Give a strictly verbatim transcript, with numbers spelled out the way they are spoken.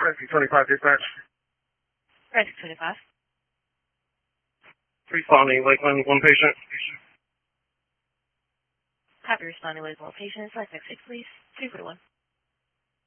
Rescue twenty-five dispatch. Rescue twenty-five. Responding, Lakeland, one patient. Copy, responding with one patient. Suspect six, please. two for one.